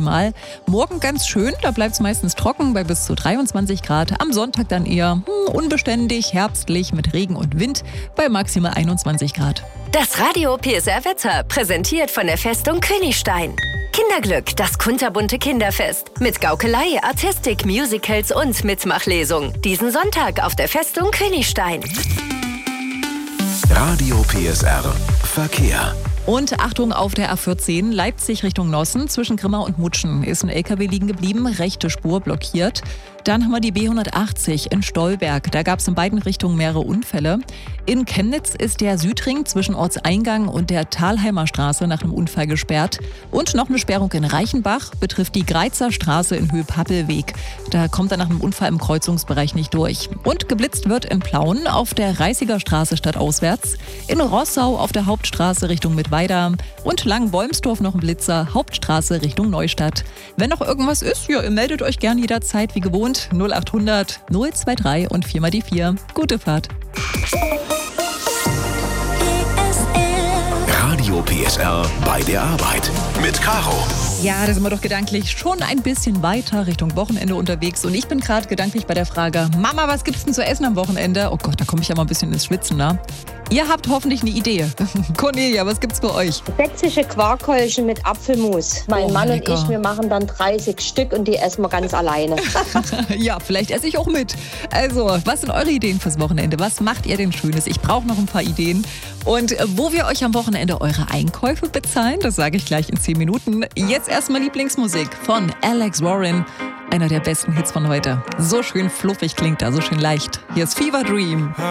maximal. Morgen ganz schön, da bleibt es meistens trocken bei bis zu 23 Grad. Am Sonntag dann eher unbeständig, herbstlich mit Regen und Wind bei maximal 21 Grad. Das Radio PSR Wetter, präsentiert von der Festung Königstein. Kinderglück, das kunterbunte Kinderfest. Mit Gaukelei, Artistik, Musicals und Mitmachlesung. Diesen Sonntag auf der Festung Königstein. Radio PSR Verkehr. Und Achtung auf der A14 Leipzig Richtung Nossen. Zwischen Grimma und Mutschen ist ein LKW liegen geblieben, rechte Spur blockiert. Dann haben wir die B180 in Stolberg. Da gab es in beiden Richtungen mehrere Unfälle. In Chemnitz ist der Südring zwischen Ortseingang und der Thalheimer Straße nach einem Unfall gesperrt. Und noch eine Sperrung in Reichenbach betrifft die Greizer Straße in Höhe Pappelweg. Da kommt er nach einem Unfall im Kreuzungsbereich nicht durch. Und geblitzt wird in Plauen auf der Reißiger Straße stadtauswärts. In Rossau auf der Hauptstraße Richtung Mittweida. Und Langenbolmsdorf noch ein Blitzer, Hauptstraße Richtung Neustadt. Wenn noch irgendwas ist, ja, ihr meldet euch gern jederzeit wie gewohnt. 0800 023 und 4 mal die 4. Gute Fahrt. Radio PSR bei der Arbeit mit Caro. Ja, da sind wir doch gedanklich schon ein bisschen weiter Richtung Wochenende unterwegs. Und ich bin gerade gedanklich bei der Frage, Mama, was gibt's denn zu essen am Wochenende? Oh Gott, da komme ich ja mal ein bisschen ins Schwitzen, ne? Ihr habt hoffentlich eine Idee. Cornelia, was gibt's bei euch? Sächsische Quarkhäulchen mit Apfelmus. Mein Mann lecker. und ich, wir machen dann 30 Stück und die essen wir ganz alleine. Ja, vielleicht esse ich auch mit. Also, was sind eure Ideen fürs Wochenende? Was macht ihr denn Schönes? Ich brauche noch ein paar Ideen. Und wo wir euch am Wochenende eure Einkäufe bezahlen, das sage ich gleich in 10 Minuten. Jetzt erstmal Lieblingsmusik von Alex Warren. Einer der besten Hits von heute. So schön fluffig klingt er, so schön leicht. Hier ist Fever Dream.